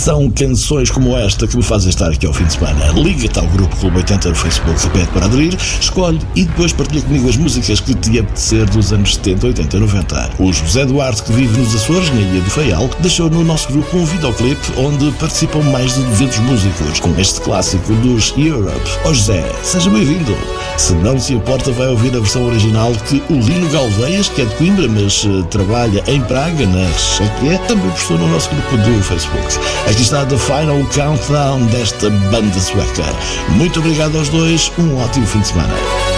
São canções como esta que me fazem estar aqui ao fim de semana. Liga-te ao grupo Clube 80 no Facebook, repete para aderir, escolhe e depois partilha comigo as músicas que te apetecer dos anos 70, 80, 90. O José Duarte, que vive nos Açores, na Ilha do Faial, deixou no nosso grupo um videoclipe onde participam mais de 200 músicos, com este clássico dos Europe. Ó José, seja bem-vindo. Se não se importa, vai ouvir a versão original que o Lino Galveias, que é de Coimbra, mas trabalha em Praga, na Chequia, também postou no nosso grupo do Facebook. Aqui está The Final Countdown desta banda sueca. Muito obrigado aos dois, um ótimo fim de semana.